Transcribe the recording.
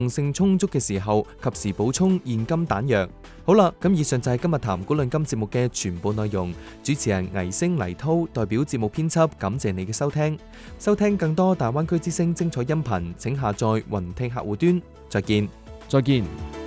性充足嘅時候，及時補充現金彈藥。好啦，咁以上就係今日談古論今節目嘅全部內容。主持人倪星黎濤代表節目編輯，感謝你嘅收聽。收聽更多大灣區之聲精彩音頻，請下載雲聽客戶端。再見。